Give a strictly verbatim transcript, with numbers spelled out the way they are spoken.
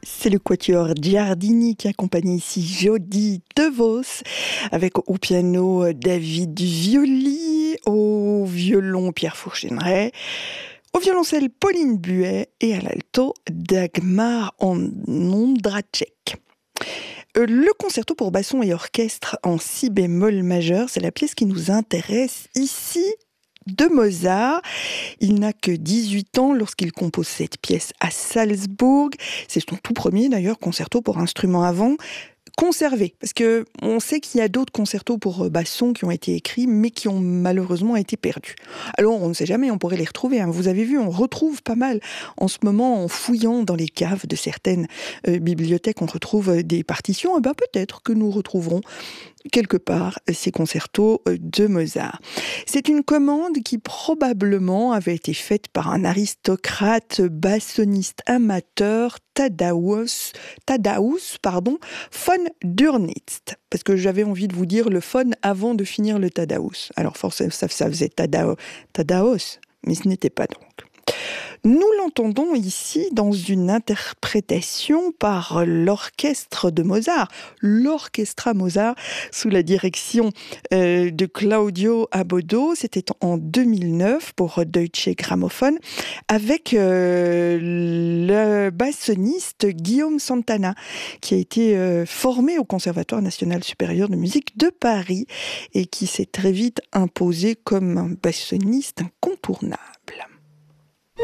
C'est le quatuor Giardini qui accompagne ici Jody DeVos, avec au piano David Violi, au violon Pierre Fourchéneret, au violoncelle Pauline Buet et à l'alto Dagmar Ondracek. Le concerto pour basson et orchestre en si bémol majeur, c'est la pièce qui nous intéresse ici de Mozart. Il n'a que dix-huit ans lorsqu'il compose cette pièce à Salzbourg. C'est son tout premier d'ailleurs concerto pour instrument à vent conservé, parce que on sait qu'il y a d'autres concertos pour basson qui ont été écrits, mais qui ont malheureusement été perdus. Alors on ne sait jamais, on pourrait les retrouver. Hein. Vous avez vu, on retrouve pas mal en ce moment en fouillant dans les caves de certaines euh, bibliothèques, on retrouve des partitions. Et ben peut-être que nous retrouverons quelque part ces concertos de Mozart. C'est une commande qui probablement avait été faite par un aristocrate bassoniste amateur, Tadeusz, Tadeusz pardon, von Dürnitz. Parce que j'avais envie de vous dire le von avant de finir le Tadeusz. Alors forcément, ça, ça faisait Tadao, Tadeusz, mais ce n'était pas donc. Nous l'entendons ici dans une interprétation par l'orchestre de Mozart, l'Orchestra Mozart, sous la direction euh, de Claudio Abbado. C'était en deux mille neuf pour Deutsche Grammophon, avec euh, le bassoniste Guillaume Santana, qui a été euh, formé au Conservatoire national supérieur de musique de Paris et qui s'est très vite imposé comme un bassoniste incontournable.